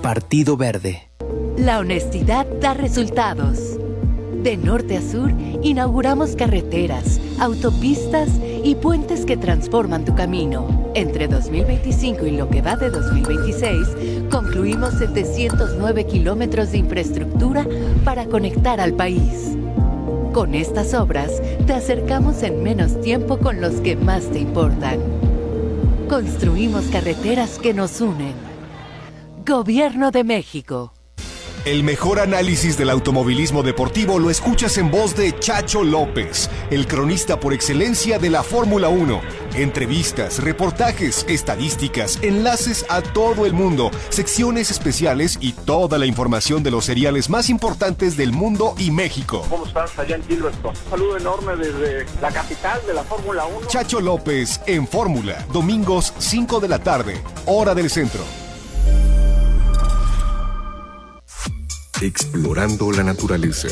Partido Verde. La honestidad da resultados. De norte a sur, inauguramos carreteras, autopistas y puentes que transforman tu camino. Entre 2025 y lo que va de 2026, concluimos 709 kilómetros de infraestructura para conectar al país. Con estas obras, te acercamos en menos tiempo con los que más te importan. Construimos carreteras que nos unen. Gobierno de México. El mejor análisis del automovilismo deportivo lo escuchas en voz de Chacho López, el cronista por excelencia de la Fórmula 1. Entrevistas, reportajes, estadísticas, enlaces a todo el mundo, secciones especiales y toda la información de los seriales más importantes del mundo y México. ¿Cómo estás allá en Silverstone? Un saludo enorme desde la capital de la Fórmula 1. Chacho López en Fórmula, domingos 5 de la tarde, hora del centro. Explorando la naturaleza.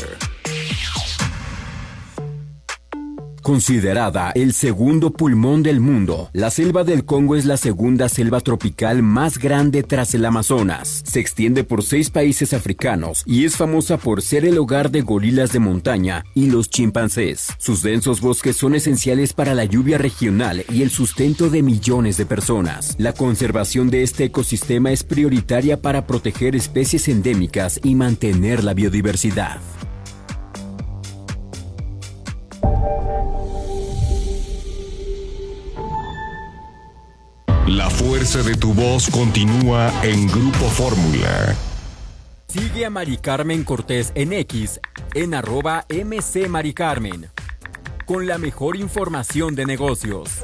Considerada el segundo pulmón del mundo, la selva del Congo es la segunda selva tropical más grande tras el Amazonas. Se extiende por 6 países africanos y es famosa por ser el hogar de gorilas de montaña y los chimpancés. Sus densos bosques son esenciales para la lluvia regional y el sustento de millones de personas. La conservación de este ecosistema es prioritaria para proteger especies endémicas y mantener la biodiversidad. La fuerza de tu voz continúa en Grupo Fórmula. Sigue a Mari Carmen Cortés en X, en @mcmaricarmen, con la mejor información de negocios.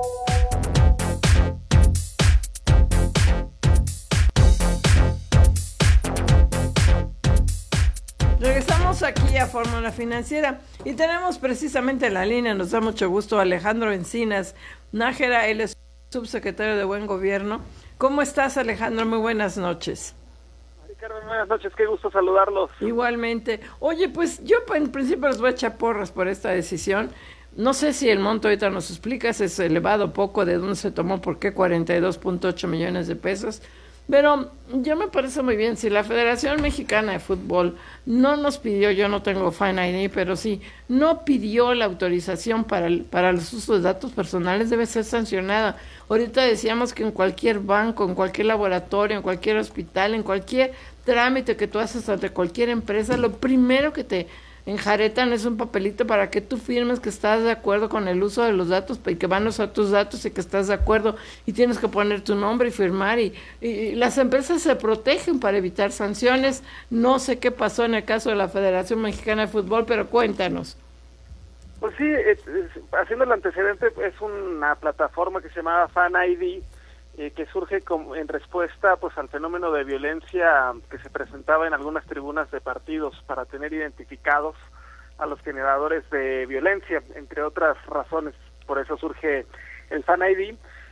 Regresamos aquí a Fórmula Financiera y tenemos precisamente en la línea, nos da mucho gusto, Alejandro Encinas Nájera, él es subsecretario de Buen Gobierno. ¿Cómo estás, Alejandro? Muy buenas noches. Carmen, buenas noches, qué gusto saludarlos. Igualmente. Oye, pues yo en principio les voy a echar porras por esta decisión. No sé si el monto ahorita nos explicas, es elevado poco, de dónde se tomó, por qué 42.8 millones de pesos. Pero yo me parece muy bien, si la Federación Mexicana de Fútbol no nos pidió, yo no tengo Fan ID, pero sí, no pidió la autorización para los usos de datos personales, debe ser sancionada. Ahorita decíamos que en cualquier banco, en cualquier laboratorio, en cualquier hospital, en cualquier trámite que tú haces ante cualquier empresa, lo primero que te enjaretan es un papelito para que tú firmes que estás de acuerdo con el uso de los datos y que van a usar tus datos y que estás de acuerdo y tienes que poner tu nombre y firmar y las empresas se protegen para evitar sanciones. No sé qué pasó en el caso de la Federación Mexicana de Fútbol, pero cuéntanos. Pues sí, haciendo el antecedente, es una plataforma que se llamaba Fan ID, que surge en respuesta pues al fenómeno de violencia que se presentaba en algunas tribunas de partidos para tener identificados a los generadores de violencia, entre otras razones. Por eso surge el Fan ID,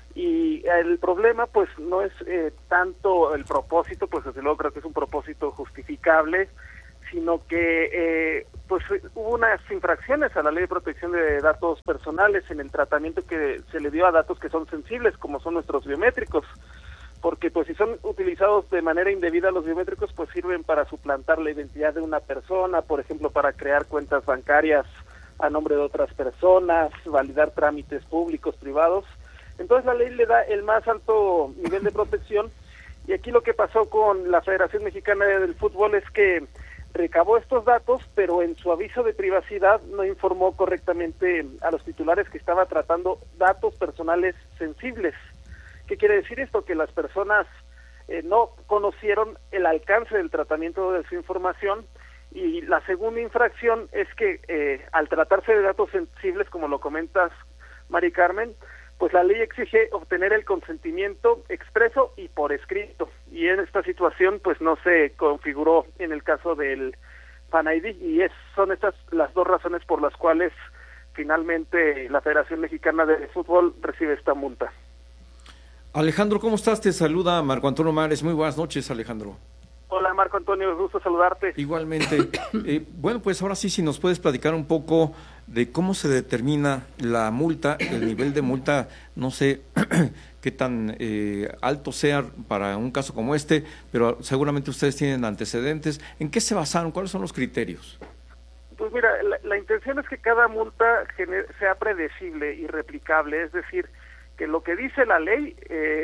y el problema pues no es tanto el propósito, pues desde luego creo que es un propósito justificable, sino que pues hubo unas infracciones a la Ley de Protección de Datos Personales en el tratamiento que se le dio a datos que son sensibles, como son nuestros biométricos, porque pues si son utilizados de manera indebida los biométricos, pues sirven para suplantar la identidad de una persona, por ejemplo, para crear cuentas bancarias a nombre de otras personas, validar trámites públicos, privados. Entonces la ley le da el más alto nivel de protección, y aquí lo que pasó con la Federación Mexicana del Fútbol es que recabó estos datos, pero en su aviso de privacidad no informó correctamente a los titulares que estaba tratando datos personales sensibles. ¿Qué quiere decir esto? Que las personas no conocieron el alcance del tratamiento de su información, y la segunda infracción es que al tratarse de datos sensibles, como lo comentas, Mari Carmen, pues la ley exige obtener el consentimiento expreso y por escrito, y en esta situación pues no se configuró en el caso del Fan ID, y son estas las dos razones por las cuales finalmente la Federación Mexicana de Fútbol recibe esta multa. Alejandro, ¿cómo estás? Te saluda Marco Antonio Mares. Muy buenas noches, Alejandro. Hola, Marco Antonio, gusto saludarte. Igualmente. Bueno, pues ahora sí, si nos puedes platicar un poco de cómo se determina la multa, el nivel de multa, no sé qué tan alto sea para un caso como este, pero seguramente ustedes tienen antecedentes. ¿En qué se basaron? ¿Cuáles son los criterios? Pues mira, la intención es que cada multa sea predecible y replicable, es decir, que lo que dice la ley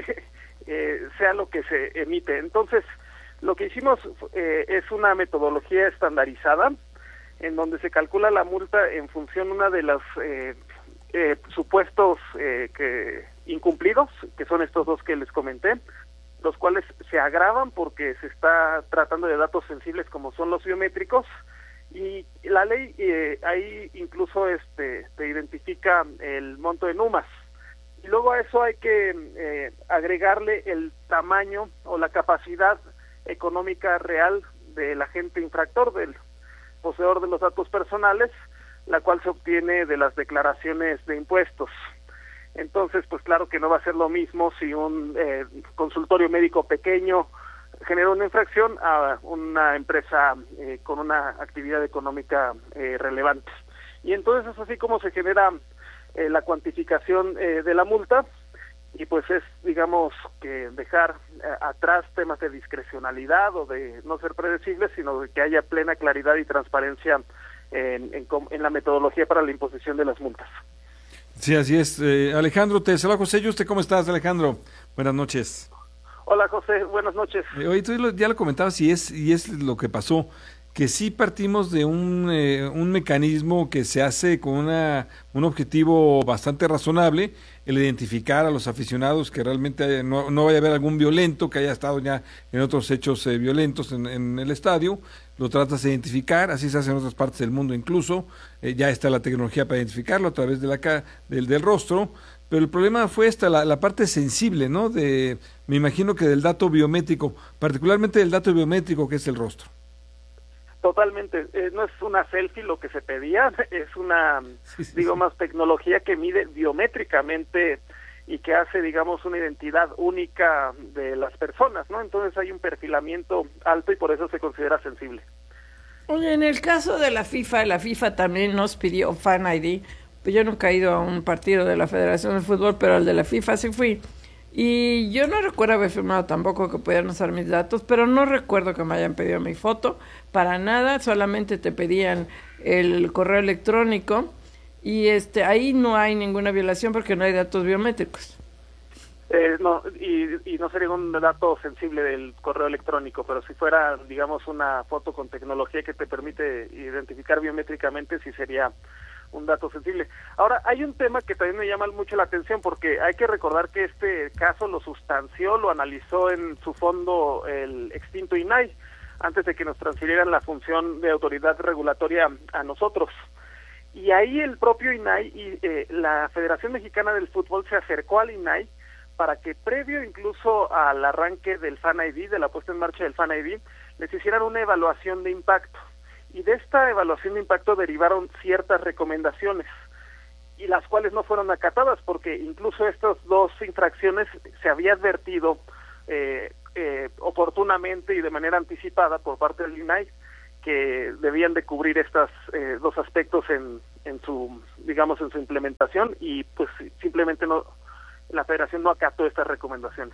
sea lo que se emite. Entonces, lo que hicimos es una metodología estandarizada en donde se calcula la multa en función de una de los supuestos incumplidos, que son estos dos que les comenté, los cuales se agravan porque se está tratando de datos sensibles como son los biométricos, y la ley ahí incluso te identifica el monto de UMAS. Y luego a eso hay que agregarle el tamaño o la capacidad económica real del agente infractor, del poseedor de los datos personales, la cual se obtiene de las declaraciones de impuestos. Entonces, pues claro que no va a ser lo mismo si un consultorio médico pequeño genera una infracción a una empresa con una actividad económica relevante. Y entonces es así como se genera la cuantificación de la multa, y pues es, digamos, que dejar atrás temas de discrecionalidad o de no ser predecibles, sino de que haya plena claridad y transparencia en la metodología para la imposición de las multas. Sí, así es. Alejandro, te saluda José Yuste. ¿Cómo estás, Alejandro? Buenas noches. Hola, José. Buenas noches. Oye, tú ya lo comentabas y es lo que pasó, que sí partimos de un mecanismo que se hace con un objetivo bastante razonable, el identificar a los aficionados, que realmente no vaya a haber algún violento que haya estado ya en otros hechos violentos en el estadio. Lo tratas de identificar, así se hace en otras partes del mundo incluso, ya está la tecnología para identificarlo a través del rostro, pero el problema fue la parte sensible, ¿no? Me imagino que del dato biométrico, particularmente del dato biométrico que es el rostro. Totalmente, no es una selfie lo que se pedía, es una, más tecnología que mide biométricamente y que hace, digamos, una identidad única de las personas, ¿no? Entonces hay un perfilamiento alto y por eso se considera sensible. Oye, en el caso de la FIFA también nos pidió Fan ID, pues yo nunca he ido a un partido de la Federación de Fútbol, pero al de la FIFA sí fui. Y yo no recuerdo haber firmado tampoco que pudieran usar mis datos, pero no recuerdo que me hayan pedido mi foto, para nada, solamente te pedían el correo electrónico y ahí no hay ninguna violación porque no hay datos biométricos. No, y no sería un dato sensible del correo electrónico, pero si fuera, digamos, una foto con tecnología que te permite identificar biométricamente, sí sería un dato sensible. Ahora, hay un tema que también me llama mucho la atención, porque hay que recordar que este caso lo sustanció, lo analizó en su fondo el extinto INAI, antes de que nos transfirieran la función de autoridad regulatoria a nosotros. Y ahí el propio INAI y la Federación Mexicana del Fútbol se acercó al INAI para que previo incluso al arranque del Fan ID, de la puesta en marcha del Fan ID, les hicieran una evaluación de impacto. Y de esta evaluación de impacto derivaron ciertas recomendaciones, y las cuales no fueron acatadas, porque incluso estas dos infracciones se había advertido oportunamente y de manera anticipada por parte del INAI que debían de cubrir estos dos aspectos en su implementación, y pues simplemente la Federación no acató estas recomendaciones.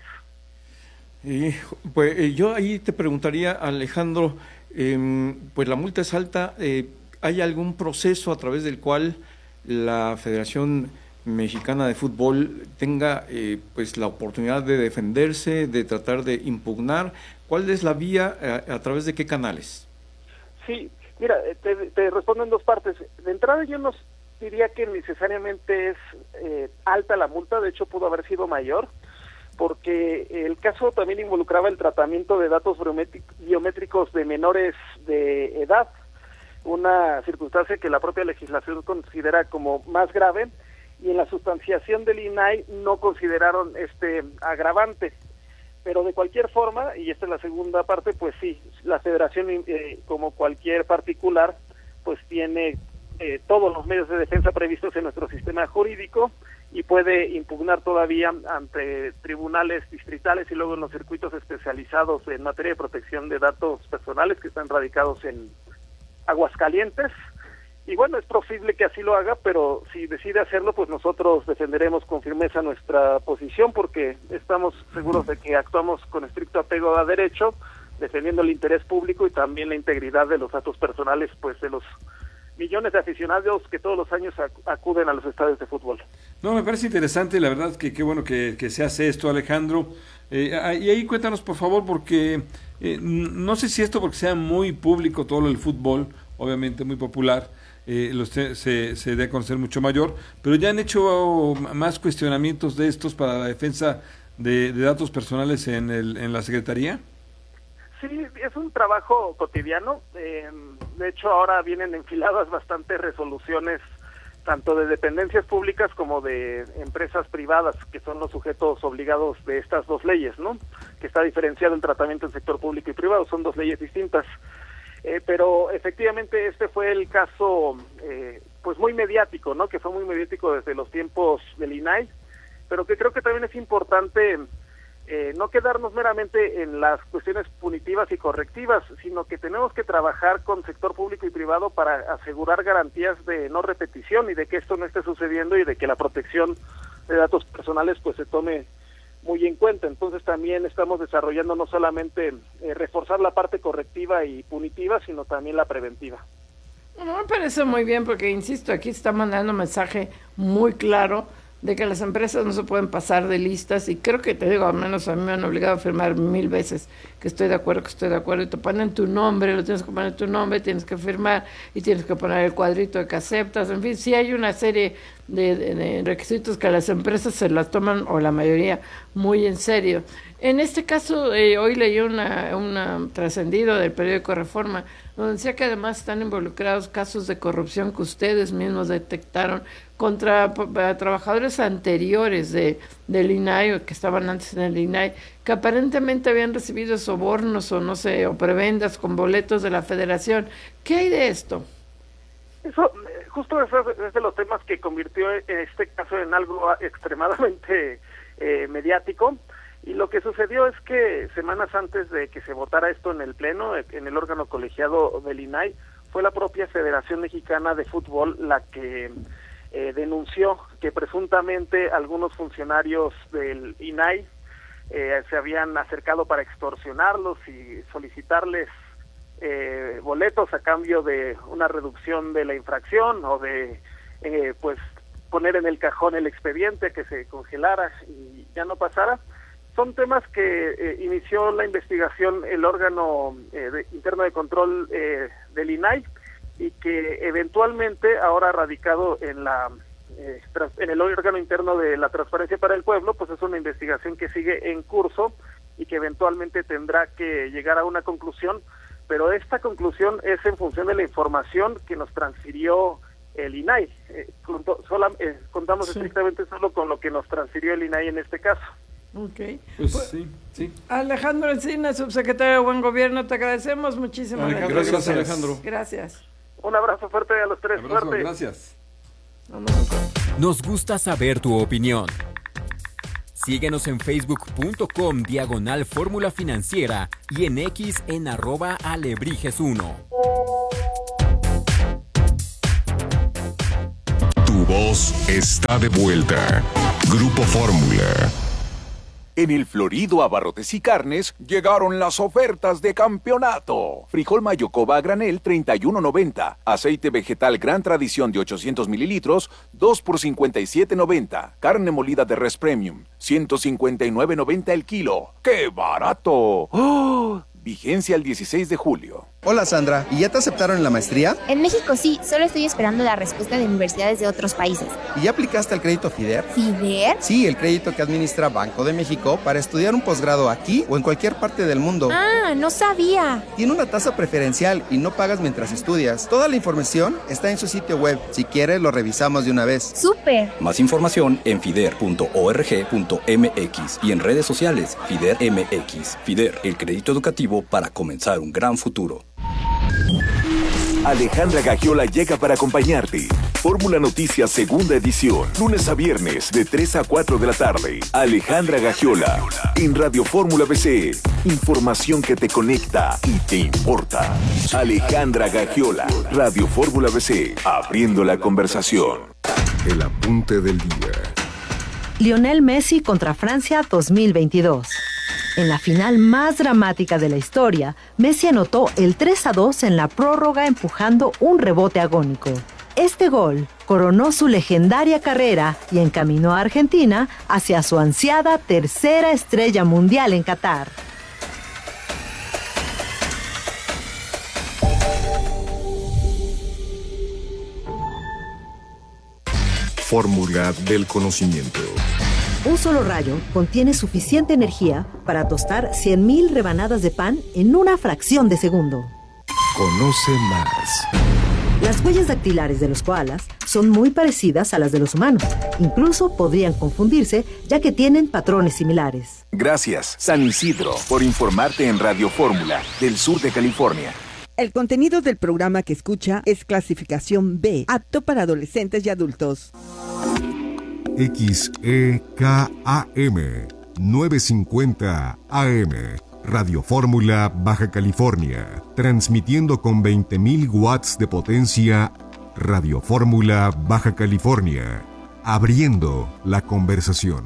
Yo ahí te preguntaría, Alejandro, pues la multa es alta, ¿hay algún proceso a través del cual la Federación Mexicana de Fútbol tenga pues la oportunidad de defenderse, de tratar de impugnar? ¿Cuál es la vía, a través de qué canales? Sí, mira, te respondo en dos partes. De entrada yo no diría que necesariamente es alta la multa, de hecho pudo haber sido mayor, porque el caso también involucraba el tratamiento de datos biométricos de menores de edad, una circunstancia que la propia legislación considera como más grave, y en la sustanciación del INAI no consideraron este agravante. Pero de cualquier forma, y esta es la segunda parte, pues sí, la Federación, como cualquier particular, pues tiene todos los medios de defensa previstos en nuestro sistema jurídico y puede impugnar todavía ante tribunales distritales y luego en los circuitos especializados en materia de protección de datos personales que están radicados en Aguascalientes, Y bueno, es posible que así lo haga, pero si decide hacerlo, pues nosotros defenderemos con firmeza nuestra posición, porque estamos seguros de que actuamos con estricto apego a derecho, defendiendo el interés público y también la integridad de los datos personales, pues de los millones de aficionados que todos los años acuden a los estadios de fútbol. No, me parece interesante, la verdad que qué bueno que se hace esto, Alejandro. Y ahí cuéntanos, por favor, porque no sé si esto porque sea muy público todo el fútbol, obviamente muy popular, se debe conocer mucho mayor, pero ya han hecho más cuestionamientos de estos para la defensa de datos personales en la Secretaría. Sí, es un trabajo cotidiano. De hecho, ahora vienen enfiladas bastantes resoluciones, tanto de dependencias públicas como de empresas privadas, que son los sujetos obligados de estas dos leyes, ¿no? Que está diferenciado el tratamiento en sector público y privado, son dos leyes distintas. Pero efectivamente este fue el caso, pues muy mediático, ¿no? Que fue muy mediático desde los tiempos del INAI, pero que creo que también es importante no quedarnos meramente en las cuestiones punitivas y correctivas, sino que tenemos que trabajar con sector público y privado para asegurar garantías de no repetición y de que esto no esté sucediendo y de que la protección de datos personales pues se tome muy en cuenta. Entonces también estamos desarrollando no solamente reforzar la parte correctiva y punitiva, sino también la preventiva. Bueno, me parece muy bien porque, insisto, aquí está mandando un mensaje muy claro de que las empresas no se pueden pasar de listas, y creo que, te digo, al menos a mí me han obligado a firmar 1000 veces que estoy de acuerdo, y te ponen tu nombre, lo tienes que poner tu nombre, tienes que firmar y tienes que poner el cuadrito de que aceptas, en fin, sí hay una serie de requisitos que las empresas se las toman, o la mayoría, muy en serio. En este caso, hoy leí una trascendido del periódico Reforma, donde decía que además están involucrados casos de corrupción que ustedes mismos detectaron contra trabajadores anteriores del INAI, o que estaban antes en el INAI, que aparentemente habían recibido sobornos o no sé, o prebendas con boletos de la Federación. ¿Qué hay de esto? Eso, justo eso es de los temas que convirtió este caso en algo extremadamente mediático. Y lo que sucedió es que semanas antes de que se votara esto en el Pleno, en el órgano colegiado del INAI, fue la propia Federación Mexicana de Fútbol la que denunció que presuntamente algunos funcionarios del INAI se habían acercado para extorsionarlos y solicitarles boletos a cambio de una reducción de la infracción o de pues poner en el cajón el expediente, que se congelara y ya no pasara. Son temas que inició la investigación el órgano interno de control del INAI, y que eventualmente, ahora radicado en el órgano interno de la Transparencia para el Pueblo, pues es una investigación que sigue en curso y que eventualmente tendrá que llegar a una conclusión, pero esta conclusión es en función de la información que nos transfirió el INAI. Contamos estrictamente solo con lo que nos transfirió el INAI en este caso. Okay. Pues sí. Alejandro Encinas, subsecretario de Buen Gobierno, te agradecemos muchísimo. Gracias, Alejandro. Gracias. Un abrazo fuerte a los tres. Abrazo, fuerte. Gracias. Nos gusta saber tu opinión. Síguenos en facebook.com/Fórmula Financiera y en X en @Alebrijes1. Tu voz está de vuelta. Grupo Fórmula. En el florido Abarrotes y Carnes llegaron las ofertas de campeonato. Frijol Mayocoba a granel, $31.90. Aceite vegetal Gran Tradición de 800 mililitros, 2 por $57.90. Carne molida de res premium, $159.90 el kilo. ¡Qué barato! ¡Oh! Vigencia el 16 de julio. Hola Sandra, ¿y ya te aceptaron en la maestría? En México sí, solo estoy esperando la respuesta de universidades de otros países. ¿Y ya aplicaste al crédito FIDER? ¿FIDER? Sí, el crédito que administra Banco de México para estudiar un posgrado aquí o en cualquier parte del mundo. Ah, no sabía. Tiene una tasa preferencial y no pagas mientras estudias. Toda la información está en su sitio web. Si quieres, lo revisamos de una vez. ¡Súper! Más información en fider.org.mx y en redes sociales FIDER MX. FIDER, el crédito educativo para comenzar un gran futuro. Alejandra Gagiola llega para acompañarte, Fórmula Noticias segunda edición, lunes a viernes de 3 a 4 de la tarde. Alejandra Gagiola en Radio Fórmula BC. Información que te conecta y te importa. Alejandra Gagiola, Radio Fórmula BC, abriendo la conversación. El apunte del día. Lionel Messi contra Francia 2022. En la final más dramática de la historia, Messi anotó el 3-2 en la prórroga empujando un rebote agónico. Este gol coronó su legendaria carrera y encaminó a Argentina hacia su ansiada tercera estrella mundial en Qatar. Fórmula del conocimiento. Un solo rayo contiene suficiente energía para tostar 100.000 rebanadas de pan en una fracción de segundo. Conoce más. Las huellas dactilares de los koalas son muy parecidas a las de los humanos. Incluso podrían confundirse, ya que tienen patrones similares. Gracias, San Isidro, por informarte en Radio Fórmula del sur de California. El contenido del programa que escucha es clasificación B, apto para adolescentes y adultos. XEKAM 950 AM, Radio Fórmula, Baja California, transmitiendo con 20.000 watts de potencia. Radio Fórmula, Baja California, abriendo la conversación.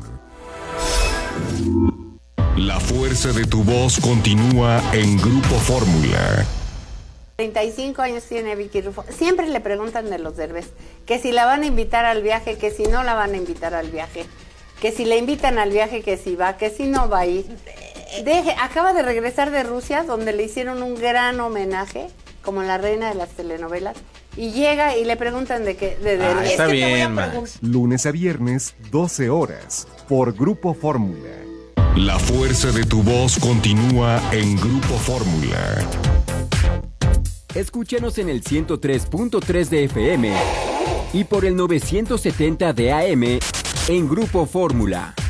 La fuerza de tu voz continúa en Grupo Fórmula. 35 años tiene Vicky Rufo. Siempre le preguntan de los Derbez, que si la van a invitar al viaje, que si no la van a invitar al viaje, que si la invitan al viaje, que si va, que si no va a ir. Acaba de regresar de Rusia, donde le hicieron un gran homenaje, como la reina de las telenovelas, y llega y le preguntan de qué. Derbez. Está bien, Max. Lunes a viernes, 12 horas, por Grupo Fórmula. La fuerza de tu voz continúa en Grupo Fórmula. Escúchanos en el 103.3 de FM y por el 970 de AM en Grupo Fórmula.